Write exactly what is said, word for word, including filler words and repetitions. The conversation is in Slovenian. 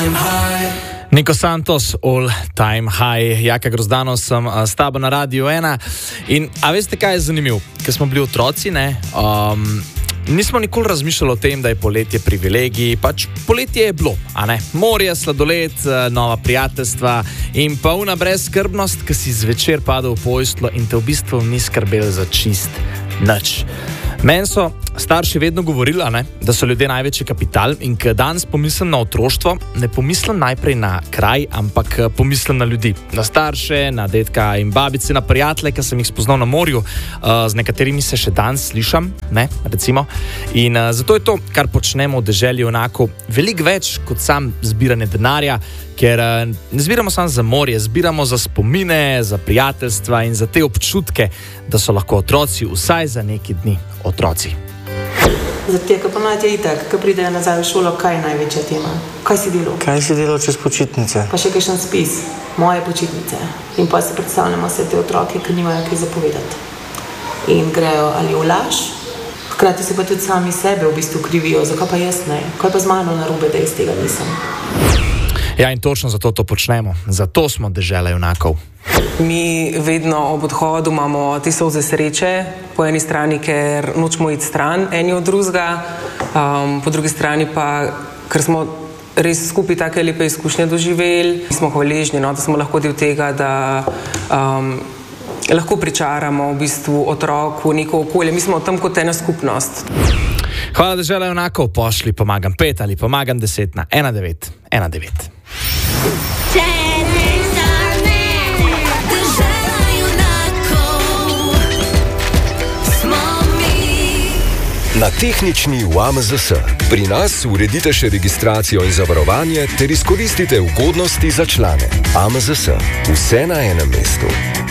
Niko Santos, All Time High. Jaka Grozdano sem s tabo na Radiu ena. In a veste, kaj je zanimivo? Ker smo bili otroci, ne? Um, nismo nikoli razmišljali o tem, da je poletje privilegij. Pač poletje je bilo, a ne? Morje, sladoled, nova prijateljstva in pa una brezskrbnost, ki si zvečer padel v posteljo in te v bistvu ni skrbel za čist nič. Meni so starši vedno govorili, ne, da so ljudje največji kapital in ko danes pomislim na otroštvo, ne pomislim najprej na kraj, ampak pomislim na ljudi. Na starše, na dedka in babice, na prijatelje, ki sem jih spoznal na morju, z nekaterimi se še danes slišam, ne, recimo. In zato je to, kar počnemo v deželi onako, veliko več kot sam zbiranje denarja, ker ne zbiramo samo za morje, zbiramo za spomine, za prijateljstva in za te občutke, da so lahko otroci vsaj za neki dni otroci. Za te, ki pomladi je itak, ki pridejo nazaj v šolo, kaj je največja tema? Kaj si delal? Kaj si delal čez počitnice? Pa še kakšen spis, moje počitnice. In pa si predstavljamo vse te otroke, ki nimajo kaj zapovedati. In grejo ali v laž, hkrati se pa tudi sami sebe v bistvu krivijo, zakaj pa jaz ne? Kaj pa z mano narobe, da iz tega nisem? Ja, in točno zato to počnemo. Zato smo dežela junakov. Mi vedno ob odhodu imamo te solze sreče, po eni strani, ker nočemo iti stran eni od drugega, um, po drugi strani pa, ker smo res skupaj take lepe izkušnje doživeli, smo hvaležni, no, da smo lahko del tega, da um, lahko pričaramo v bistvu otroku neko okolje. Mi smo tam kot ena skupnost. Hvala, dežela junakov, pošli pomagam pet ali pomagam deset na ena devet ena devet. Na tehnični U A M Z S. Pri nas uredite še registracijo in zavarovanje ter izkoristite ugodnosti za člane. U A M Z S. Vse na enem mestu.